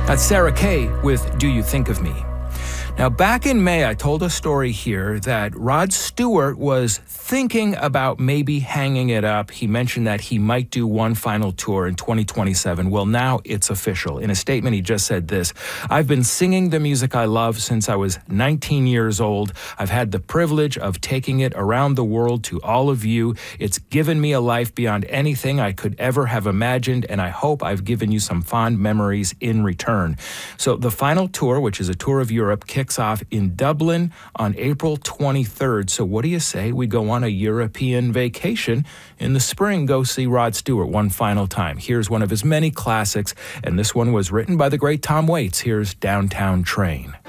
That's Sarah Kay with Do You Think of Me? Now, back in May, I told a story here that Rod Stewart was thinking about maybe hanging it up. He mentioned that he might do one final tour in 2027. Well, now it's official. In a statement, he just said this: "I've been singing the music I love since I was 19 years old. I've had the privilege of taking it around the world to all of you. It's given me a life beyond anything I could ever have imagined, and I hope I've given you some fond memories in return." So the final tour, which is a tour of Europe, kicks off in Dublin on April 23rd. So what do you say we go on a European vacation in the spring, go see Rod Stewart one final time? Here's one of his many classics, and this one was written by the great Tom Waits. Here's Downtown Train.